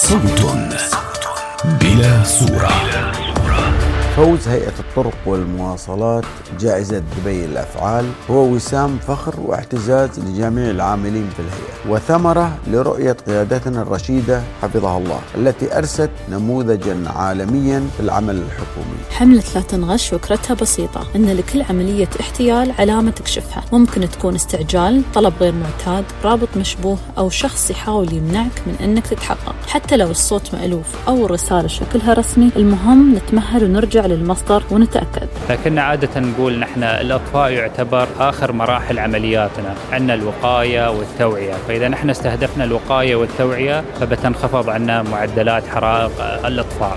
صوت بلا صورة. فوز هيئة الطرق والمواصلات جائزة دبي الأفعال هو وسام فخر واعتزاز لجميع العاملين في الهيئة، وثمرة لرؤية قيادتنا الرشيدة حفظها الله التي أرست نموذجا عالميا في العمل الحكومي. حملة لا تنغش فكرتها بسيطة، إن لكل عملية احتيال علامة تكشفها. ممكن تكون استعجال، طلب غير معتاد، رابط مشبوه، أو شخص يحاول يمنعك من أنك تتحقق. حتى لو الصوت مألوف أو الرسالة شكلها رسمي، المهم نتمهل ونرجع للمصدر ونتأكد. لكن عادة نقول نحن الإطفاء يعتبر آخر مراحل عملياتنا، عندنا الوقاية والتوعية، فإذا نحن استهدفنا الوقاية والتوعية فبتنخفض عنا معدلات حرائق الإطفاء.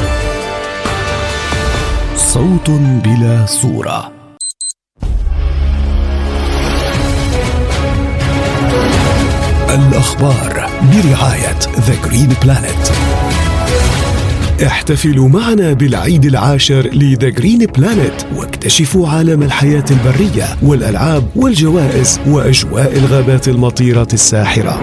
صوت بلا صورة. الأخبار برعاية The Green Planet. احتفلوا معنا بالعيد العاشر لذا جرين بلانت واكتشفوا عالم الحياة البرية والألعاب والجوائز وأجواء الغابات المطيرة الساحرة.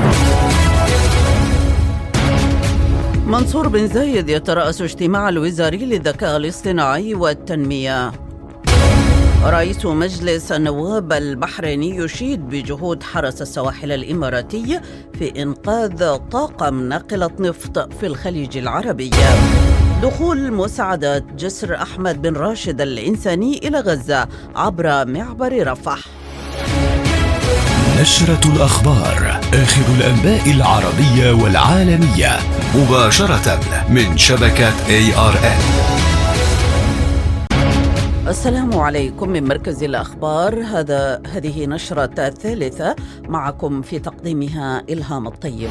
منصور بن زايد يترأس اجتماع الوزاري للذكاء الاصطناعي والتنمية. رئيس مجلس النواب البحريني يشيد بجهود حرس السواحل الإماراتي في إنقاذ طاقم ناقلة نفط في الخليج العربي. دخول مساعدات جسر أحمد بن راشد الإنساني إلى غزة عبر معبر رفح. نشرة الأخبار، آخر الأنباء العربية والعالمية مباشرة من شبكة ARN. السلام عليكم من مركز الأخبار. هذه نشرة الثالثة، معكم في تقديمها إلهام الطيب.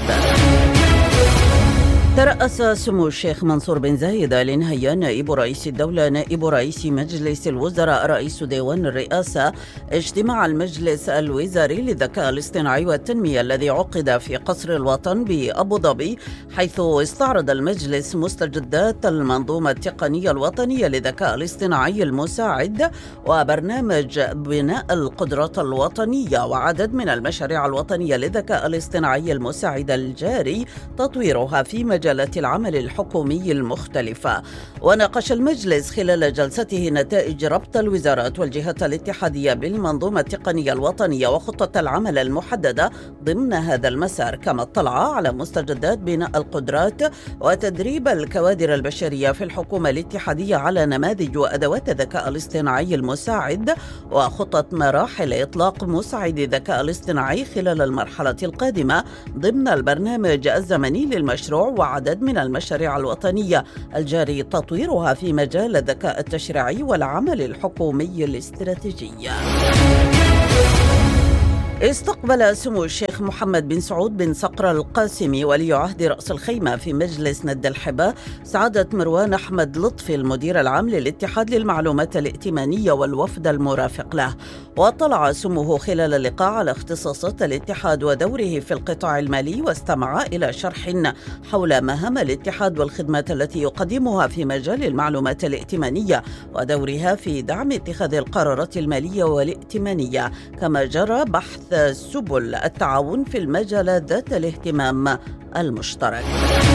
ترأس سمو الشيخ منصور بن زايد آل نهيان نائب رئيس الدولة نائب رئيس مجلس الوزراء رئيس ديوان الرئاسة اجتماع المجلس الوزاري للذكاء الاصطناعي والتنمية الذي عقد في قصر الوطن بأبو ظبي، حيث استعرض المجلس مستجدات المنظومة التقنية الوطنية للذكاء الاصطناعي المساعد وبرنامج بناء القدرات الوطنية وعدد من المشاريع الوطنية للذكاء الاصطناعي المساعد الجاري تطويرها في مجالات العمل الحكومي المختلفة. وناقش المجلس خلال جلسته نتائج ربط الوزارات والجهات الاتحادية بالمنظومة التقنية الوطنية وخطة العمل المحددة ضمن هذا المسار، كما اطلع على مستجدات بناء القدرات وتدريب الكوادر البشرية في الحكومة الاتحادية على نماذج وأدوات الذكاء الاصطناعي المساعد وخطة مراحل إطلاق مساعد الذكاء الاصطناعي خلال المرحلة القادمة ضمن البرنامج الزمني للمشروع وعدد من المشاريع الوطنية الجاري تطويرها في مجال الذكاء التشريعي والعمل الحكومي الاستراتيجي. استقبل سمو الشيخ محمد بن سعود بن صقر القاسمي ولي عهد رأس الخيمة في مجلس ند الحبة سعادة مروان أحمد لطفي المدير العام للاتحاد للمعلومات الائتمانية والوفد المرافق له. وطلع سموه خلال اللقاء على اختصاصات الاتحاد ودوره في القطاع المالي، واستمع إلى شرح حول مهام الاتحاد والخدمات التي يقدمها في مجال المعلومات الائتمانية ودورها في دعم اتخاذ القرارات المالية والائتمانية، كما جرى بحث سبل التعاون في المجالات ذات الاهتمام المشترك.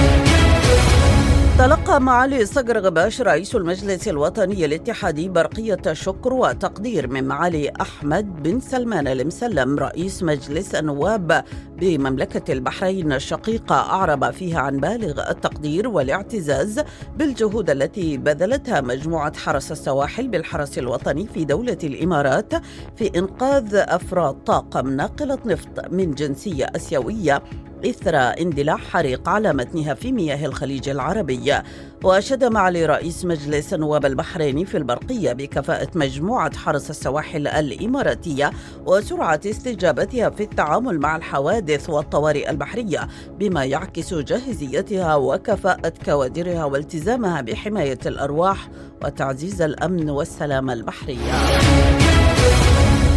تلقى معالي صقر غباش رئيس المجلس الوطني الاتحادي برقية شكر وتقدير من معالي أحمد بن سلمان المسلم رئيس مجلس النواب بمملكة البحرين الشقيقة، أعرب فيها عن بالغ التقدير والاعتزاز بالجهود التي بذلتها مجموعة حرس السواحل بالحرس الوطني في دولة الإمارات في إنقاذ أفراد طاقم ناقلة نفط من جنسية آسيوية إثر اندلاع حريق على متنها في مياه الخليج العربي. وأشاد معالي رئيس مجلس النواب البحريني في البرقية بكفاءة مجموعة حرس السواحل الإماراتية وسرعة استجابتها في التعامل مع الحوادث والطوارئ البحرية، بما يعكس جاهزيتها وكفاءة كوادرها والتزامها بحماية الأرواح وتعزيز الأمن والسلامة البحرية.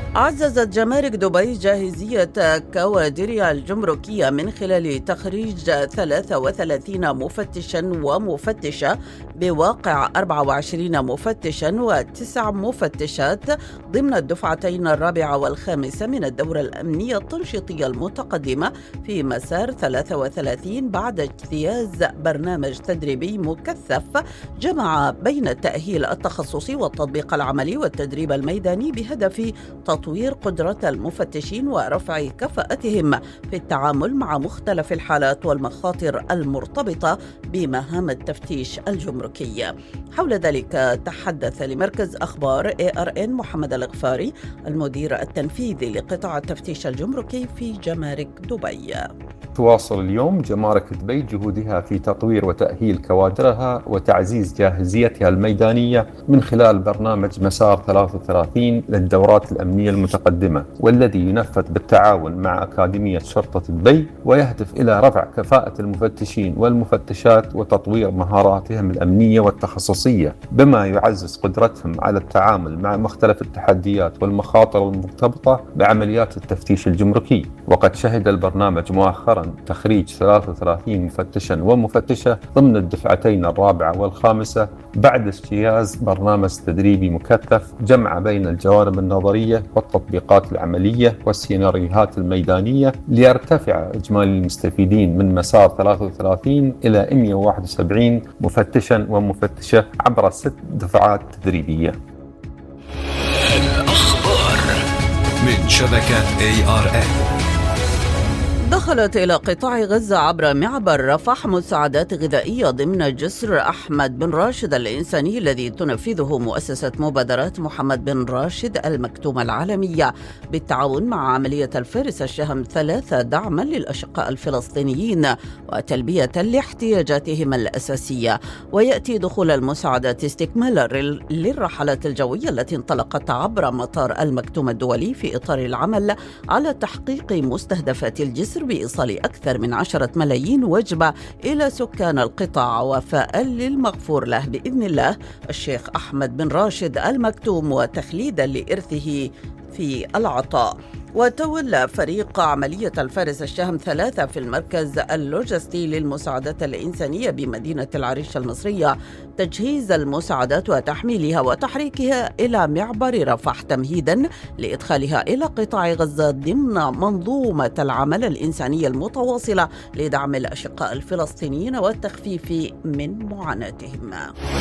عززت جمارك دبي جاهزية كوادرها الجمركية من خلال تخريج 33 مفتشا ومفتشة بواقع 24 مفتشا و9 مفتشات ضمن الدفعتين الرابعة والخامسة من الدورة الأمنية التنشيطية المتقدمة في مسار 33 بعد اجتياز برنامج تدريبي مكثف جمع بين التأهيل التخصصي والتطبيق العملي والتدريب الميداني بهدف تطوير قدرة المفتشين ورفع كفاءتهم في التعامل مع مختلف الحالات والمخاطر المرتبطة بمهام التفتيش الجمركي. حول ذلك تحدث لمركز أخبار ARN محمد الغفاري المدير التنفيذي لقطاع التفتيش الجمركي في جمارك دبي. تواصل اليوم جمارك دبي جهودها في تطوير وتأهيل كوادرها وتعزيز جاهزيتها الميدانية من خلال برنامج مسار 33 للدورات الأمنية المتقدمة، والذي ينفذ بالتعاون مع أكاديمية شرطة دبي، ويهدف إلى رفع كفاءة المفتشين والمفتشات وتطوير مهاراتهم الأمنية والتخصصية، بما يعزز قدرتهم على التعامل مع مختلف التحديات والمخاطر المرتبطة بعمليات التفتيش الجمركي. وقد شهد البرنامج مؤخرا تخريج 33 مفتشا ومفتشة ضمن الدفعتين الرابعة والخامسة بعد اجتياز برنامج تدريبي مكثف جمع بين الجوانب النظرية والتطبيقات العملية والسيناريوهات الميدانية، ليرتفع إجمالي المستفيدين من مسار 33 إلى 171 مفتشا ومفتشة عبر 6 دفعات تدريبية. الأخبار من شبكة ARN. دخلت إلى قطاع غزة عبر معبر رفح مساعدات غذائية ضمن جسر أحمد بن راشد الإنساني الذي تنفذه مؤسسة مبادرات محمد بن راشد المكتومة العالمية بالتعاون مع عملية الفارس الشهم 3 دعما للأشقاء الفلسطينيين وتلبية لاحتياجاتهم الأساسية. ويأتي دخول المساعدات استكمالا للرحلات الجوية التي انطلقت عبر مطار المكتوم الدولي في إطار العمل على تحقيق مستهدفات الجسر بإيصال أكثر من 10 ملايين وجبة إلى سكان القطاع وفاء للمغفور له بإذن الله الشيخ أحمد بن راشد المكتوم وتخليدا لإرثه في العطاء. وتولى فريق عملية الفارس الشهم 3 في المركز اللوجستي للمساعدات الإنسانية بمدينة العريش المصرية تجهيز المساعدات وتحميلها وتحريكها إلى معبر رفح تمهيدا لإدخالها إلى قطاع غزة ضمن منظومة العمل الإنسانية المتواصلة لدعم الأشقاء الفلسطينيين والتخفيف من معاناتهم.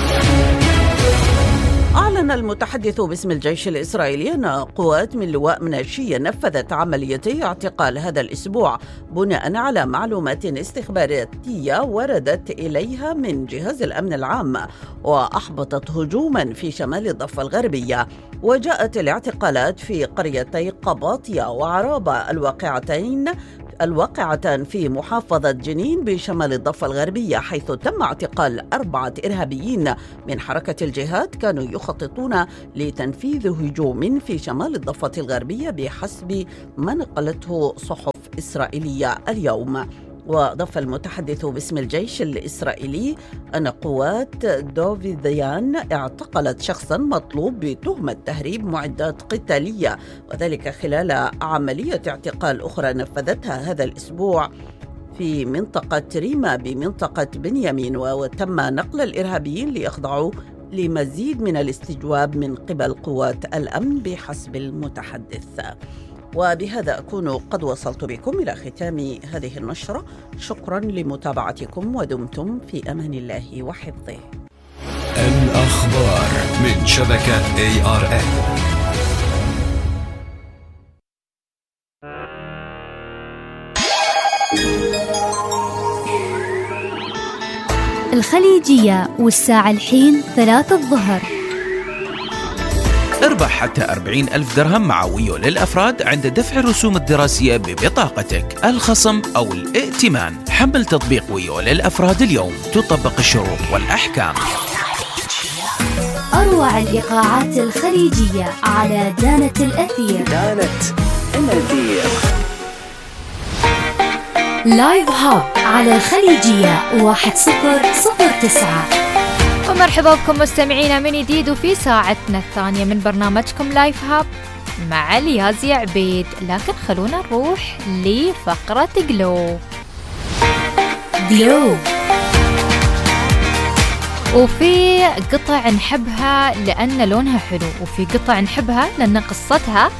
أعلن المتحدث باسم الجيش الإسرائيلي أن قوات من لواء مناشية نفذت عمليتي اعتقال هذا الأسبوع بناء على معلومات استخباراتية وردت إليها من جهاز الأمن العام، وأحبطت هجوما في شمال الضفة الغربية. وجاءت الاعتقالات في قريتي قباطية وعرابة الواقعة في محافظة جنين بشمال الضفة الغربية، حيث تم اعتقال 4 إرهابيين من حركة الجهاد كانوا يخططون لتنفيذ هجوم في شمال الضفة الغربية بحسب ما نقلته صحف إسرائيلية اليوم. وأضاف المتحدث باسم الجيش الإسرائيلي أن قوات دوفيديان اعتقلت شخصا مطلوب بتهمة تهريب معدات قتالية، وذلك خلال عملية اعتقال أخرى نفذتها هذا الأسبوع في منطقة ريما بمنطقة بنيامين، وتم نقل الإرهابيين ليخضعوا لمزيد من الاستجواب من قبل قوات الأمن بحسب المتحدث. وبهذا أكون قد وصلت بكم إلى ختام هذه النشرة. شكرا لمتابعتكم ودمتم في أمان الله وحفظه. الأخبار من شبكة ARN. الخليجية والساعة الحين 3 الظهر. اربح حتى 40,000 درهم مع ويو للأفراد عند دفع الرسوم الدراسية ببطاقتك، الخصم أو الائتمان. حمل تطبيق ويو للأفراد اليوم، تطبق الشروط والأحكام. أروع الإيقاعات الخليجية على دانة الأثير. لايف هاب على الخليجية 1009. ومرحبا بكم مستمعينا من جديد وفي ساعتنا الثانية من برنامجكم لايف هاب مع اليازي عبيد. لكن خلونا نروح لفقرة جلو. وفي قطع نحبها لأن لونها حلو، وفي قطع نحبها لأن قصتها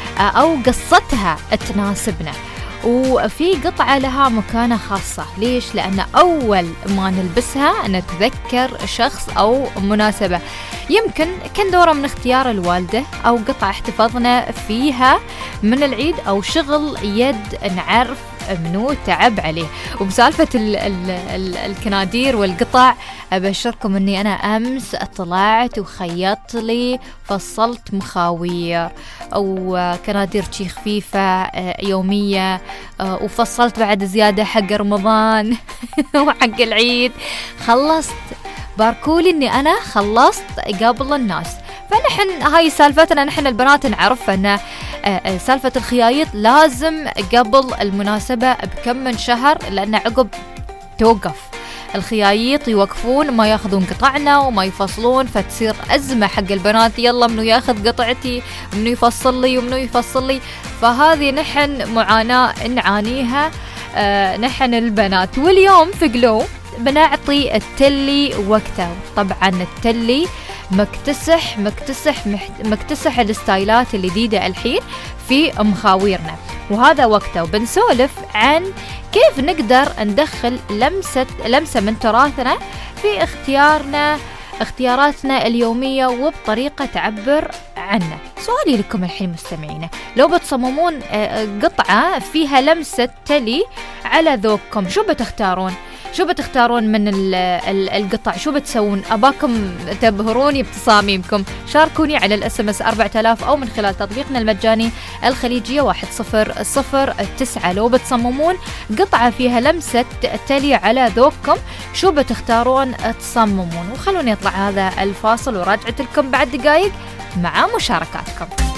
تناسبنا، وفي قطعة لها مكانة خاصة. ليش؟ لأن أول ما نلبسها نتذكر شخص أو مناسبة، يمكن كان دوره من اختيار الوالدة، أو قطعة احتفظنا فيها من العيد، أو شغل يد نعرف منو تعب عليه. وبسالفة الكنادير والقطع أبشركم أني أنا أمس طلعت وخيطت لي، فصلت مخاوير أو كنادير شي خفيفة يومية، وفصلت بعد زيادة حق رمضان وحق العيد. خلصت، باركولي أني أنا خلصت قبل الناس. فنحن هاي سالفتنا، نحن البنات نعرف أن سالفة الخيايط لازم قبل المناسبة بكم من شهر، لأن عقب توقف الخيايط، يوقفون ما ياخذون قطعنا وما يفصلون، فتصير أزمة حق البنات، يلا منو ياخذ قطعتي، منو يفصل لي ومنو يفصل لي. فهذه نحن معاناة نعانيها نحن البنات. واليوم في جلو بنعطي التلي وقته. طبعا التلي مكتسح الستايلات الجديدة الحين في مخاويرنا، وهذا وقته. وبنسولف عن كيف نقدر ندخل لمسة من تراثنا في اختياراتنا اليومية، وبطريقة تعبر عنه. سؤالي لكم الحين مستمعينا، لو بتصممون قطعة فيها لمسة تلي على ذوقكم، شو بتختارون من القطع؟ شو بتسوون؟ أباكم تبهروني بتصاميمكم. شاركوني على الSMS 4000 أو من خلال تطبيقنا المجاني الخليجية 1009. لو بتصممون قطعة فيها لمسة تلي على ذوقكم، شو بتختارون تصممون؟ وخلوني يطلع هذا الفاصل وراجعت لكم بعد دقايق مع مشاركاتكم.